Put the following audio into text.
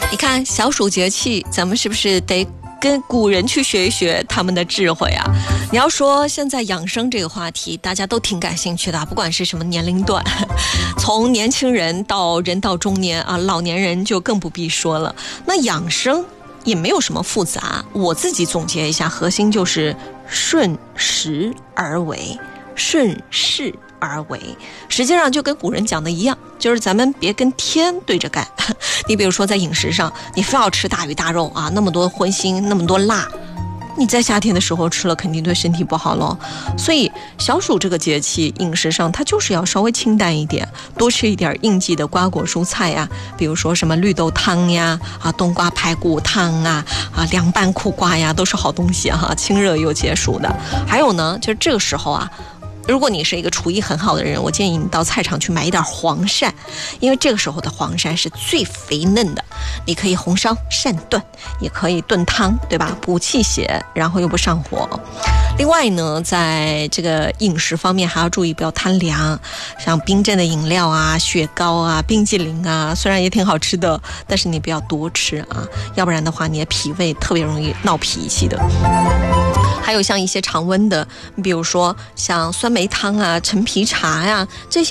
你看小暑节气，咱们是不是得跟古人去学一学他们的智慧啊？你要说现在养生这个话题，大家都挺感兴趣的，不管是什么年龄段，从年轻人到人到中年啊，老年人就更不必说了。那养生也没有什么复杂，我自己总结一下，核心就是顺时而为，顺势而为。实际上就跟古人讲的一样，就是咱们别跟天对着干。你比如说在饮食上，你非要吃大鱼大肉啊，那么多荤腥，那么多辣，你在夏天的时候吃了肯定对身体不好咯。所以小暑这个节气饮食上它就是要稍微清淡一点，多吃一点应季的瓜果蔬菜呀，比如说什么绿豆汤呀，冬瓜排骨汤啊，凉拌苦瓜呀，都是好东西哈，清热又解暑的。还有呢，就是这个时候啊，如果你是一个厨艺很好的人，我建议你到菜场去买一点黄鳝，因为这个时候的黄鳝是最肥嫩的，你可以红烧鳝炖，也可以炖汤，对吧？补气血，然后又不上火。另外呢，在这个饮食方面还要注意不要贪凉，像冰镇的饮料啊、雪糕啊、冰激凌啊，虽然也挺好吃的，但是你不要多吃啊，要不然的话你的脾胃特别容易闹脾气的。还有像一些常温的，比如说像酸梅汤啊、陈皮茶呀，这些